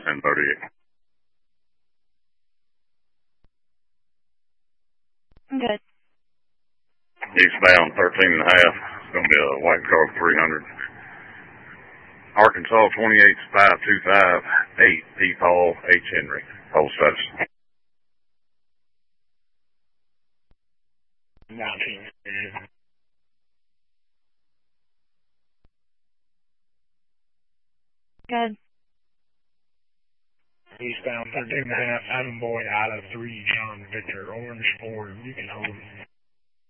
and 38. Good. Eastbound 13 and a half. It's going to be a white car 300. Arkansas 28-525, 8 P. Paul, H. Henry. Hold status. 19. Good. Eastbound 13 and a half, Adam Boyd out of 3, John Victor, Orange 4, you can hold.